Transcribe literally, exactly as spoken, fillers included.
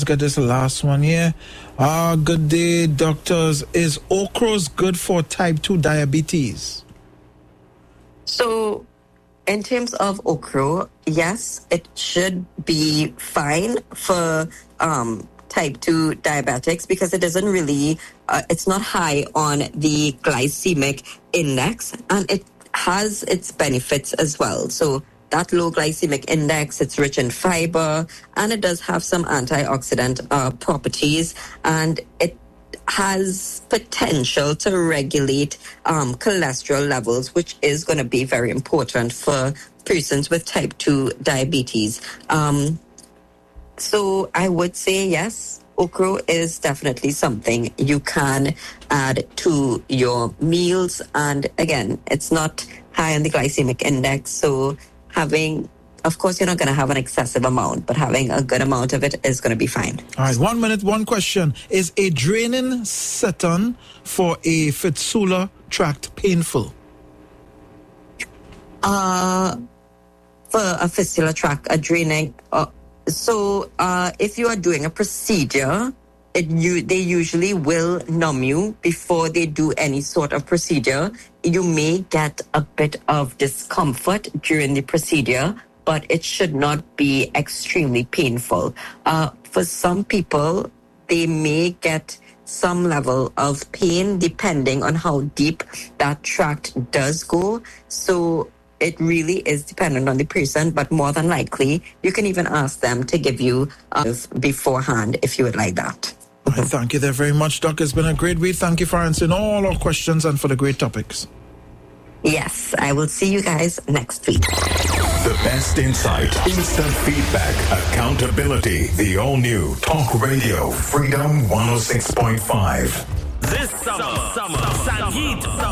get this last one here. Ah, good day, doctors. Is okra good for type two diabetes? So, in terms of okra, yes, it should be fine for um, type two diabetics because it doesn't really, uh, it's not high on the glycemic index, and it has its benefits as well. So, that low glycemic index, it's rich in fiber, and it does have some antioxidant uh, properties, and it has potential to regulate um, cholesterol levels, which is going to be very important for persons with type two diabetes. Um, so I would say yes, okra is definitely something you can add to your meals. And again, it's not high on the glycemic index, so having, of course, you're not going to have an excessive amount, but having a good amount of it is going to be fine. All right, one minute, one question. Is a draining seton for a fistula tract painful? Uh, for a fistula tract, a draining. Uh, so uh, if you are doing a procedure, it, you, they usually will numb you before they do any sort of procedure. You may get a bit of discomfort during the procedure, but it should not be extremely painful. Uh, for some people, they may get some level of pain depending on how deep that tract does go. So it really is dependent on the person, but more than likely, you can even ask them to give you uh, beforehand if you would like that. All right, thank you there very much, Doc. It's been a great week. Thank you for answering all our questions and for the great topics. Yes, I will see you guys next week. The best insight, instant feedback, accountability. The all-new Talk Radio Freedom one oh six point five. This summer, summer, Sangeet